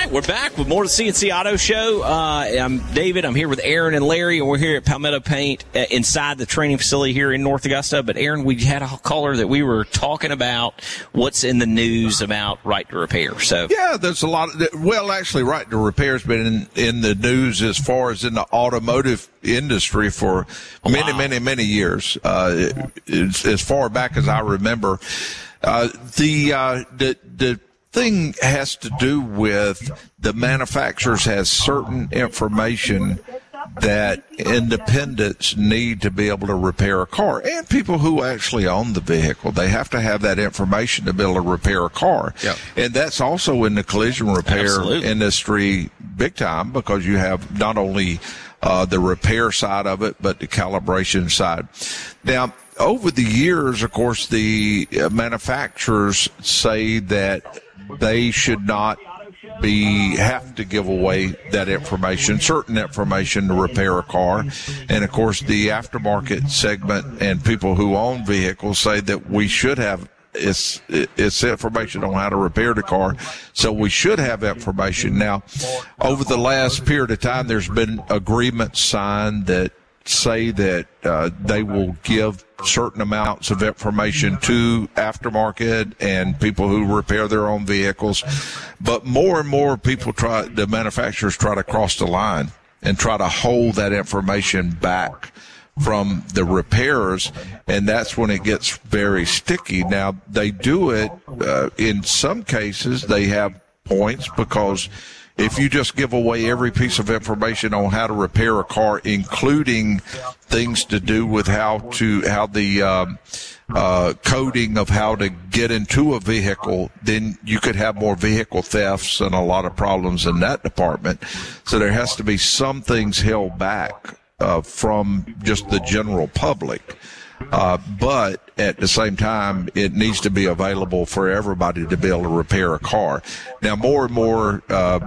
right, we're back with more of the CNC Auto Show. I'm David. I'm here with Aaron and Larry, and we're here at Palmetto Paint inside the training facility here in North Augusta. But, Aaron, we had a caller that we were talking about what's in the news about right to repair. So yeah, there's a lot. Actually, right to repair has been in the news as far as in the automotive industry for many years. As far back as I remember, the thing has to do with the manufacturers has certain information that independents need to be able to repair a car, and people who actually own the vehicle, they have to have that information to be able to repair a car. Yep. And that's also in the collision repair Absolutely. industry big time, because you have not only the repair side of it, but the calibration side. Now, over the years, of course, the manufacturers say that they should not have to give away that information, certain information, to repair a car. And of course, the aftermarket segment and people who own vehicles say that we should have it's information on how to repair the car, so we should have information. Now, over the last period of time, there's been agreements signed that say that they will give certain amounts of information to aftermarket and people who repair their own vehicles. But more and more people the manufacturers try to cross the line and try to hold that information back from the repairers, and that's when it gets very sticky. Now, they do it, in some cases, they have points, because if you just give away every piece of information on how to repair a car, including things to do with how the coding of how to get into a vehicle, then you could have more vehicle thefts and a lot of problems in that department. So there has to be some things held back from just the general public. But at the same time, it needs to be available for everybody to be able to repair a car. Now, more and more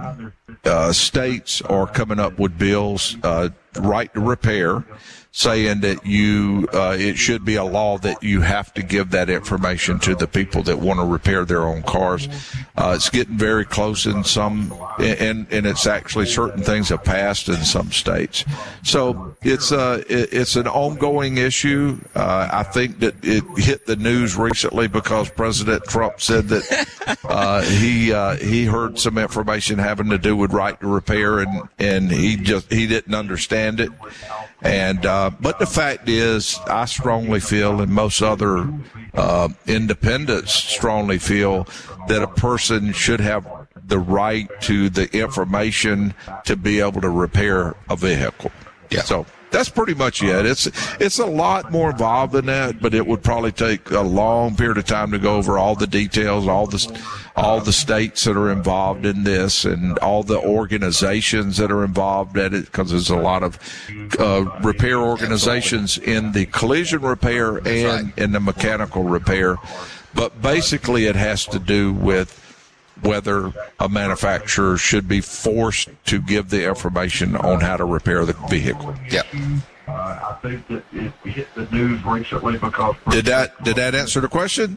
states are coming up with bills, right to repair, saying that it should be a law that you have to give that information to the people that want to repair their own cars. It's getting very close in some, and it's actually certain things have passed in some states. So it's an ongoing issue. I think that it hit the news recently because President Trump said that he heard some information having to do with right to repair, and he didn't understand it. And but the fact is, I strongly feel, and most other independents strongly feel, that a person should have the right to the information to be able to repair a vehicle. Yeah. So that's pretty much it. It's a lot more involved than that, but it would probably take a long period of time to go over all the details, all the states that are involved in this, and all the organizations that are involved in it, because there's a lot of repair organizations in the collision repair and in the mechanical repair. But basically, it has to do with whether a manufacturer should be forced to give the information on how to repair the vehicle. Yep. I think that it hit the news recently because... Did that answer the question?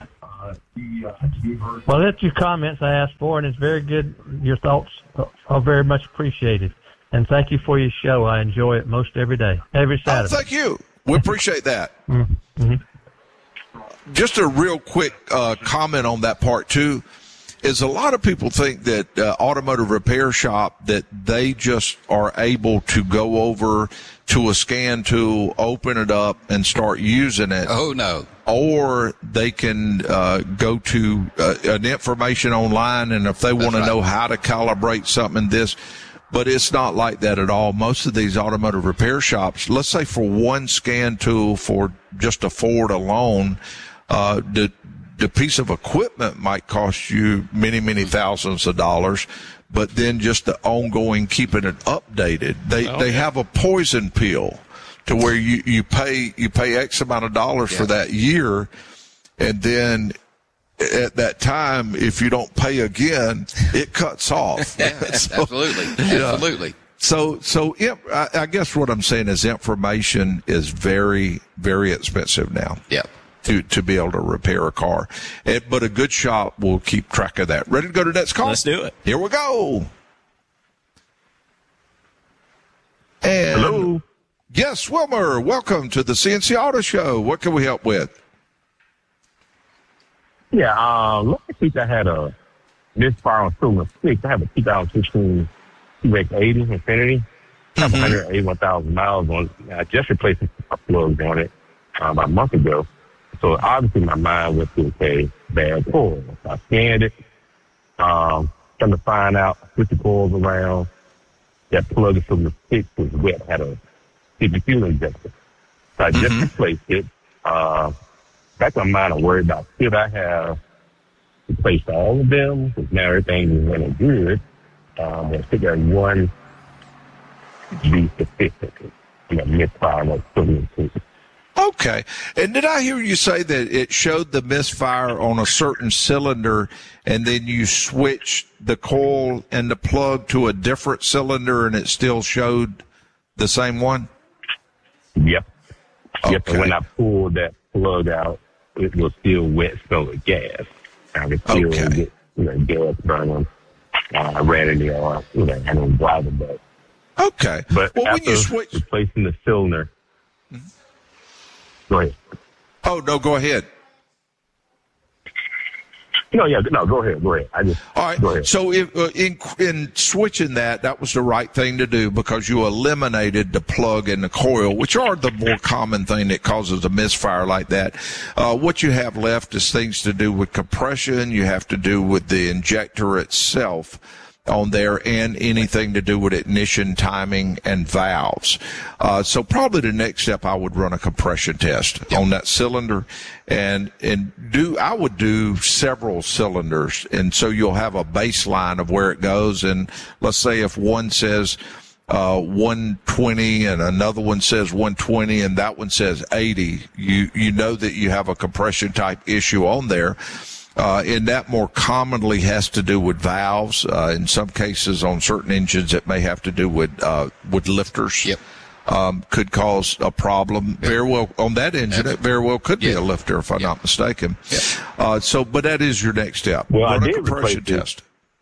Well, that's your comments I asked for, and it's very good. Your thoughts are very much appreciated. And thank you for your show. I enjoy it most every day, every Saturday. Oh, thank you. We appreciate that. Mm-hmm. Just a real quick comment on that part, too, is a lot of people think that automotive repair shop, that they just are able to go over to a scan tool, open it up, and start using it. Oh, no. Or they can go to an information online, and if they want to know how to calibrate something, but it's not like that at all. Most of these automotive repair shops, let's say for one scan tool for just a Ford alone, the piece of equipment might cost you many thousands of dollars, but then just the ongoing keeping it updated. They have a poison pill to where you pay X amount of dollars for that year, and then at that time, if you don't pay again, it cuts off. Absolutely. So I guess what I'm saying is information is very, very expensive now. Yeah. To be able to repair a car. But a good shop will keep track of that. Ready to go to the next call? Let's do it. Here we go. And Hello. Yes, Wilmer, welcome to the CNC Auto Show. What can we help with? Yeah, last week I had a misfire on Silver 6. I have a 2015 QX80 Infinity. I have 181,000 miles on it. I just replaced a plug on it about a month ago. So obviously my mind went to, okay, bad coil. So I scanned it, trying to find out, switch the coils around. That plug in Silver 6 was wet, had a sticky fuel injector. So I just replaced it. Back in my mind, I'm worried about should I have replaced all of them, because now everything is running good. I figure one be sufficient. Misfire like Silver 6. Okay. And did I hear you say that it showed the misfire on a certain cylinder and then you switched the coil and the plug to a different cylinder and it still showed the same one? Yep. Okay. Yep. And when I pulled that plug out, it was still wet, smell of gas. I could still get, gas burning. I ran in the yard, and I didn't drive it back. Okay. But well, after when you switch, replacing the cylinder, go ahead. Oh, no, go ahead. Go ahead. All right. Go ahead. So in switching that was the right thing to do because you eliminated the plug and the coil, which are the more common thing that causes a misfire like that. What you have left is things to do with compression. You have to do with the injector itself on there and anything to do with ignition, timing, and valves. So probably the next step, I would run a compression test on that cylinder and I would do several cylinders. And so you'll have a baseline of where it goes. And let's say if one says 120 and another one says 120 and that one says 80, you know that you have a compression type issue on there. And that more commonly has to do with valves. In some cases, on certain engines, it may have to do with lifters. Yep. Could cause a problem. Yep. Very well on that engine. It very well could be a lifter, if I'm not mistaken. Yep. But that is your next step. Well, run I a did compression replace test.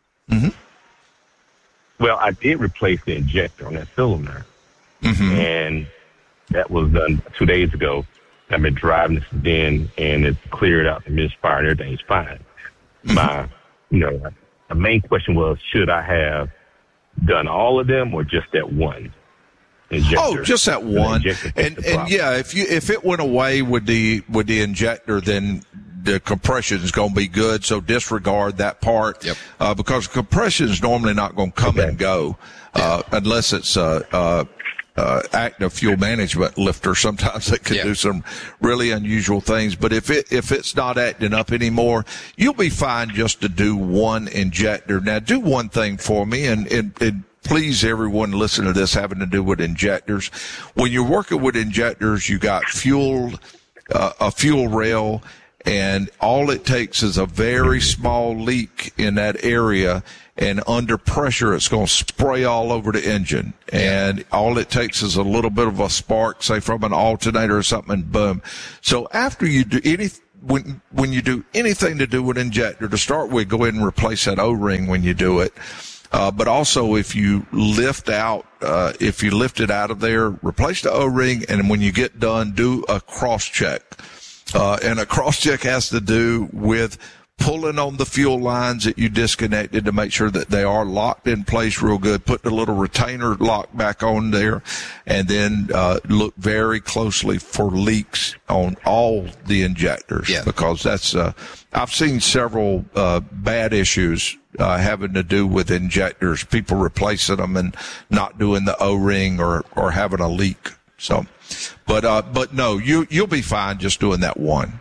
Well, I did replace the injector on that cylinder, and that was done 2 days ago. I've been driving this then, and it's cleared out the misfire, and everything's fine. My, the main question was, should I have done all of them or just that one injector? Oh, just that one. And yeah, if it went away with the injector, then the compression is going to be good. So disregard that part. Yep. Because compression is normally not going to come and go, unless it's active fuel management lifter. Sometimes it can do some really unusual things. But if it's not acting up anymore, you'll be fine just to do one injector. Now, do one thing for me, and please, everyone listen to this having to do with injectors. When you're working with injectors, you got a fuel rail, and all it takes is a very small leak in that area, and under pressure, it's going to spray all over the engine. And all it takes is a little bit of a spark, say from an alternator or something, and boom. So after you do when you do anything to do with injector, to start with, go ahead and replace that O-ring when you do it. But also if you lift it out of there, replace the O-ring, and when you get done, do a cross check. And a cross check has to do with pulling on the fuel lines that you disconnected to make sure that they are locked in place real good. Put the little retainer lock back on there, and then look very closely for leaks on all the injectors. Because that's I've seen several bad issues having to do with injectors, people replacing them and not doing the O-ring or having a leak. So, but no, you'll be fine just doing that one.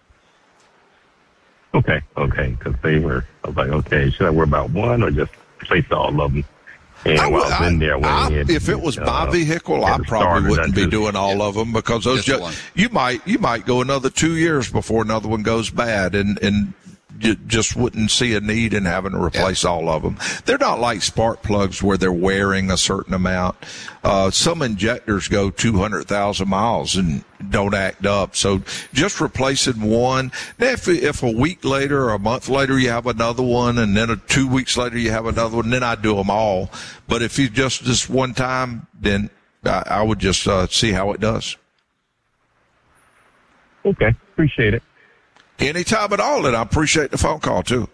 Okay, because I was like, okay, should I worry about one or just replace all of them? And while I was in there, if it was my vehicle, I probably wouldn't be doing all of them, because those you might go another 2 years before another one goes bad, and you just wouldn't see a need in having to replace all of them. They're not like spark plugs where they're wearing a certain amount. Some injectors go 200,000 miles and don't act up. So just replacing one. Now, if a week later or a month later you have another one, and then 2 weeks later you have another one, then I do them all. But if you just one time, then I would just see how it does. Okay. Appreciate it. Anytime at all, and I appreciate the phone call, too.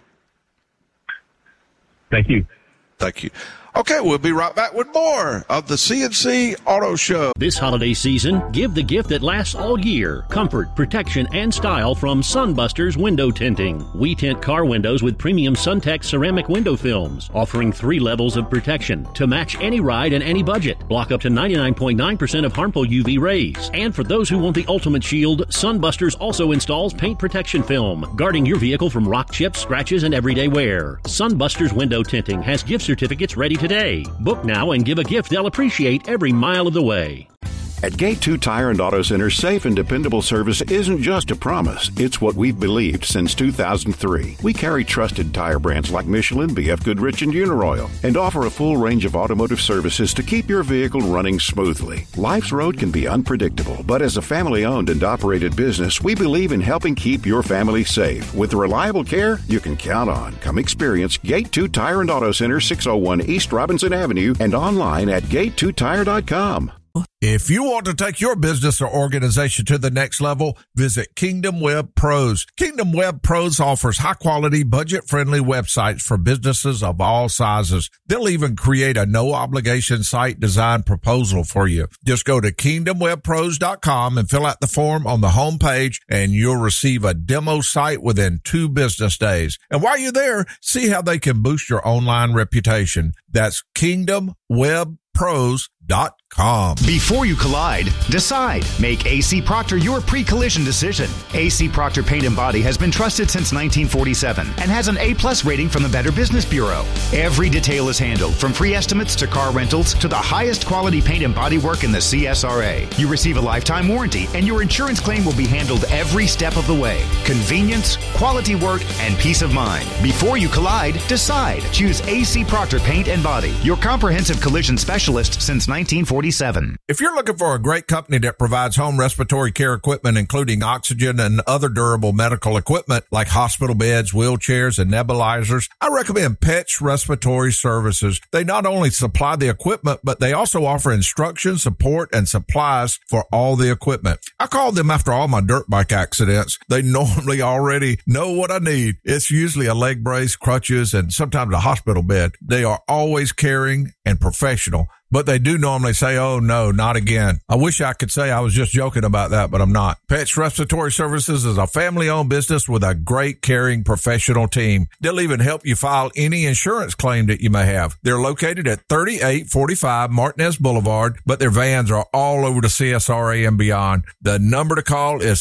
Thank you. Thank you. Okay, we'll be right back with more of the CNC Auto Show. This holiday season, give the gift that lasts all year. Comfort, protection, and style from Sunbusters Window Tinting. We tint car windows with premium SunTech ceramic window films, offering 3 levels of protection to match any ride and any budget. Block up to 99.9% of harmful UV rays. And for those who want the ultimate shield, Sunbusters also installs paint protection film, guarding your vehicle from rock chips, scratches, and everyday wear. Sunbusters Window Tinting has gift certificates ready today. Book now and give a gift they'll appreciate every mile of the way. At Gate 2 Tire and Auto Center, safe and dependable service isn't just a promise. It's what we've believed since 2003. We carry trusted tire brands like Michelin, BF Goodrich, and Uniroyal, and offer a full range of automotive services to keep your vehicle running smoothly. Life's road can be unpredictable, but as a family-owned and operated business, we believe in helping keep your family safe with the reliable care you can count on. Come experience Gate 2 Tire and Auto Center, 601 East Robinson Avenue, and online at gate2tire.com. If you want to take your business or organization to the next level, visit Kingdom Web Pros. Kingdom Web Pros offers high-quality, budget-friendly websites for businesses of all sizes. They'll even create a no-obligation site design proposal for you. Just go to kingdomwebpros.com and fill out the form on the home page, and you'll receive a demo site within 2 business days. And while you're there, see how they can boost your online reputation. That's kingdomwebpros.com. Before you collide, decide. Make AC Proctor your pre-collision decision. AC Proctor Paint and Body has been trusted since 1947 and has an A+ rating from the Better Business Bureau. Every detail is handled, from free estimates to car rentals to the highest quality paint and body work in the CSRA. You receive a lifetime warranty, and your insurance claim will be handled every step of the way. Convenience, quality work, and peace of mind. Before you collide, decide. Choose AC Proctor Paint and Body, your comprehensive collision specialist since 1947. If you're looking for a great company that provides home respiratory care equipment, including oxygen and other durable medical equipment like hospital beds, wheelchairs, and nebulizers, I recommend Petch Respiratory Services. They not only supply the equipment, but they also offer instruction, support, and supplies for all the equipment. I called them after all my dirt bike accidents. They normally already know what I need. It's usually a leg brace, crutches, and sometimes a hospital bed. They are always caring and professional, but they do normally say, oh, no, not again. I wish I could say I was just joking about that, but I'm not. Petch Respiratory Services is a family-owned business with a great, caring, professional team. They'll even help you file any insurance claim that you may have. They're located at 3845 Martinez Boulevard, but their vans are all over the CSRA and beyond. The number to call is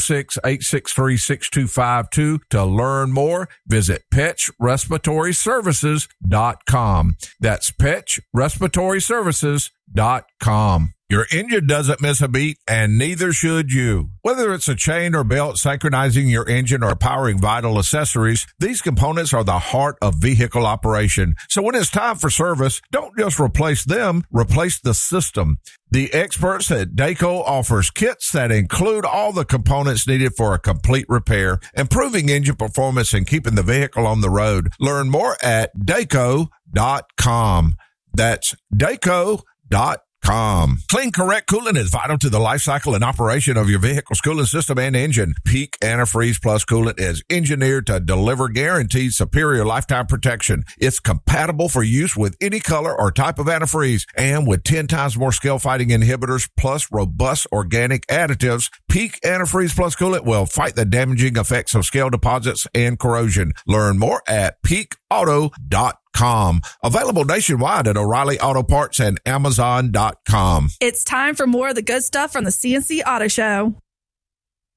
706-863-6252. To learn more, visit PetchRespiratoryServices.com. That's PetchRespiratoryServices.com. Your engine doesn't miss a beat, and neither should you. Whether it's a chain or belt synchronizing your engine or powering vital accessories, these components are the heart of vehicle operation. So when it's time for service, don't just replace them, replace the system. The experts at Dayco offers kits that include all the components needed for a complete repair, improving engine performance and keeping the vehicle on the road. Learn more at Dayco.com. That's Dayco.com. Clean, correct coolant is vital to the life cycle and operation of your vehicle's cooling system and engine. Peak Antifreeze Plus coolant is engineered to deliver guaranteed superior lifetime protection. It's compatible for use with any color or type of antifreeze, and with 10 times more scale-fighting inhibitors plus robust organic additives, Peak Antifreeze Plus coolant will fight the damaging effects of scale deposits and corrosion. Learn more at peakauto.com. Available nationwide at O'Reilly Auto Parts and Amazon.com. It's time for more of the good stuff from the CNC Auto Show.